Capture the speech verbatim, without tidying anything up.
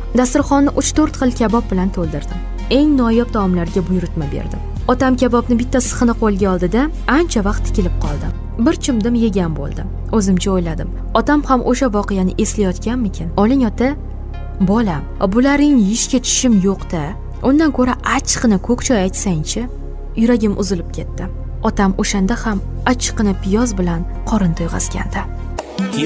Dasturxonni uch to'rt xil kabob bilan to'ldirdim. Eng noyob taomlarga buyurtma berdim. Otam kabobni bitta sixini qo'lga oldida ancha vaqt tikilib qoldi. Bir chimdim yegan bo'ldim. O'zimcha o'yladim. Otam ham o'sha voqeani eslayotganmikin? Oling ota, bolam, bularning yeyishga tishim yo'q-da. Undan ko'ra achchiqni ko'k choy aytsang-chi. Yuragim uzilib ketdi. Otam o'shanda ham achchiqni piyoz bilan qorin to'yg'azgandi.